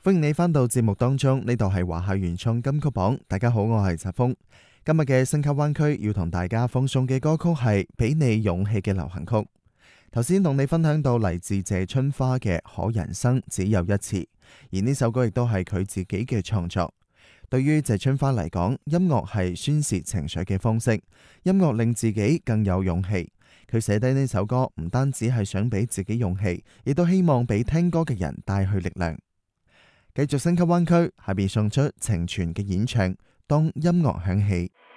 歡迎你返到節目當中，呢度係華夏原創金曲榜。大家好，我係澤峰。今日嘅星級灣區要同大家奉送嘅歌曲係《俾你勇氣》嘅流行曲。頭先同你分享到嚟自謝春花嘅《可人生只有一次》，而呢首歌亦都係佢自己嘅創作。對於謝春花嚟講，音樂係宣洩情緒嘅方式，音樂令自己更有勇氣。佢寫低呢首歌唔單止係想俾自己勇氣，亦都希望俾聽歌嘅人帶去力量。繼續升級灣區，下邊送出程傳嘅演唱《當音樂響起》。